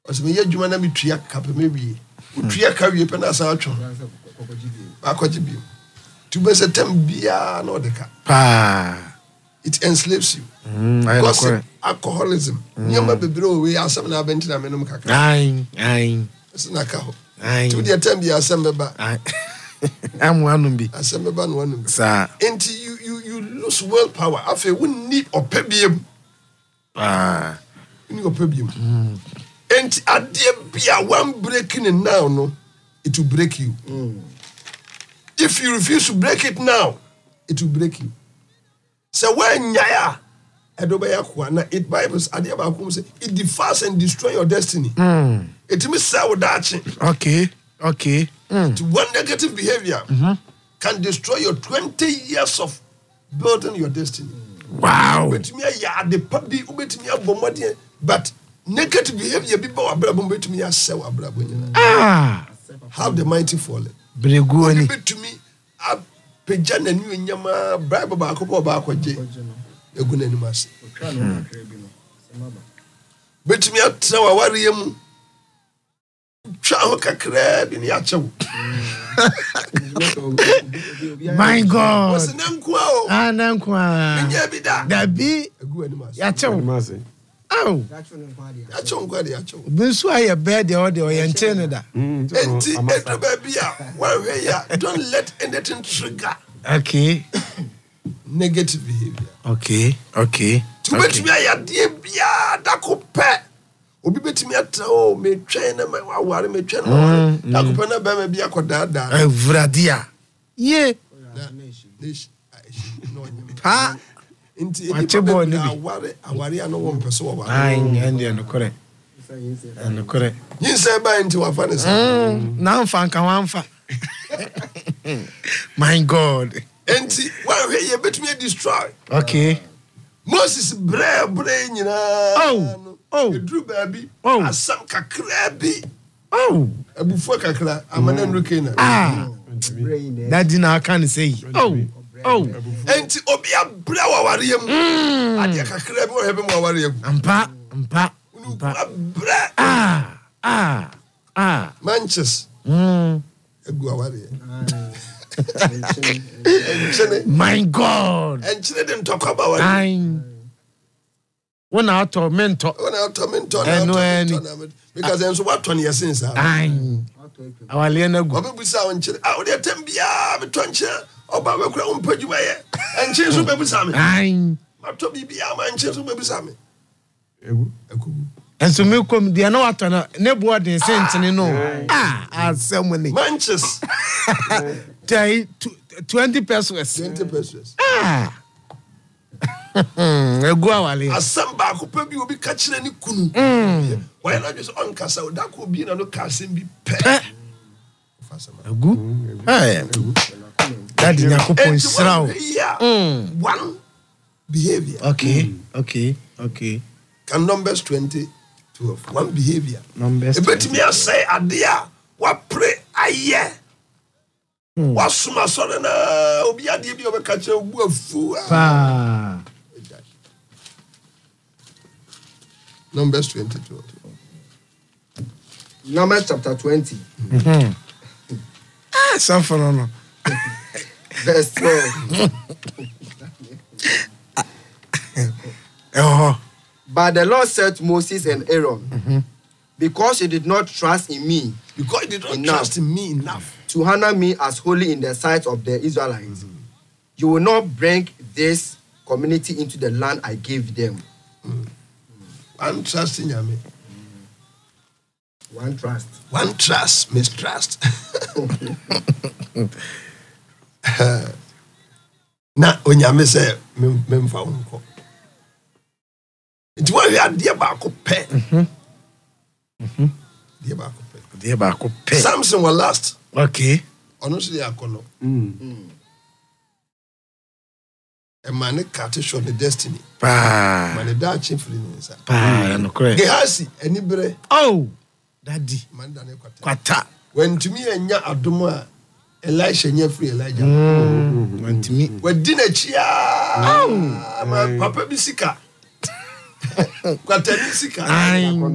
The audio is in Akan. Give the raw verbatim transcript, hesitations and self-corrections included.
Ose me ye dwuma na me tua kape me wie. Tua ka wie pe na sa atwo. Akoji bi. Tu be se tem bia na odeka. Pa. It enslaves you. Mm, because alcoholism. Nyama bebre o we asem na abenti na menum kakra. Ai, ai. Ese na ka ho. Ai. Tu de tem bia asem beba. Ai. Am wanum bi. Asem beba no wanum. Sa. Until you you you lose willpower. Afa we need opebiem. Ah. You need opebiem. Mm. And adie bia one breaking now no, it will break you. Mm. If you refuse to break it now, it will break you. So when nyaya edobaya kwa na it Bibles adie ba kom say it defies and destroy your destiny. Mm. It means say wodachi. Okay. Okay. Mm. One negative behavior mm-hmm. can destroy your twenty years of building your destiny. Wow. But me ya de pabi ubetimi abomode but negative behavior be ba abrabom betumi asew abrabom. Ah. Have the mighty fallen. Bregu ani. Betumi a peja na nu nyama Bible ba akopọ ba akwaje. Egu na nimase. Betumi atra wa wariye mu. Twa ho kakra bi ne ya chew. My God. What's the name kwa? Ah, name kwa. Nya bi da. Da bi. Egu animase. Ya chew. Oh. Ya chew kwa de ya chew. Binsu aye bed de o de o yente ne da. Enti eto ba bia. Wa we ya don't let anything trigger. Okay. Negative behavior. Okay. Okay. Tu betumi ayade bia da ko pe. Obi betumi atra o me twen na ma ware me twen na da ko pe na ba ma bia koda da. Evradia. Ye. Nation. No nyam. Ha. Inti e boy ni bi. Aware aware ano wo mpese wo ba. Ai, ende no kore. No kore. Yin say ba inti wa fa ne say. Na mfa nka wa mfa. My God. Enti wa hwe ye betumi destroy. Okay. Moses bre bre nyina. Oh. Oh. Edru baby. Oh. Asam kakra bi. Oh. Abufu kakra amana nruke na. Ah. That did not can say. Oh. Oh. Enti obi abre wa ware mu. Ade kakra bi wo hebe mu ware mu. Ampa, ampa. Ampa. Ah. Ah. Ah. Manches. Mm. Egu aware. My God. And chile dem talk about I when I tormentor. When I tormentor now. Because then so what twenty years since I our Lena go. Obi busa on chile. Ah, odi tem bia be tonche. Oba be kura umpajuma ye. And chile so be busa me. I ma to bibia man chile so be busa me. Egu. Egu. And so me come dia na wato na ne board den sentene no. Ah, asem ni. Manches. twenty pesos. twenty pesos. Ah. Egu awale. Asem ba ko pa bi obi ka kire ni kunu. Mm. Why not just on kasa o da ko bi na no ka asem bi pe. Egu. Eh. That is Yakupon Srao. Mm. One behavior. Okay. Mm. Okay. Okay. Can Numbers twenty twelve. One behavior. Numbers. But me say adia. What pray aye. What suma sona na obi ade bi obeka che obu afu. Pa. Numbers twenty twelve. Numbers chapter twenty. Mhm. Ah, suffer no. Verse twelve. Oh. But the Lord said to Moses and Aaron, mm-hmm. because you did not trust in me, because you did not enough, trust in me enough to honor me as holy in the sight of the Israelites, mm-hmm. you will not bring this community into the land I gave them. Mm. One trust in Yami. One trust. One trust, mistrust. Na onyame say memfa wonko. It was a dear back pay. Mhm. Dear back pay. Dear back pay. Samson was last. Okay. Honestly, I call Mm. A man cut short the destiny. Pa. Man da chiefly inside. Pa, no correct. Gehazi, anybody. Oh, daddy. Man da ne kwata. When to me enya adomo Elisha nya free Elijah. Mm. When to me. We dinner chia. Oh, my papa bisika. Kwata bisika.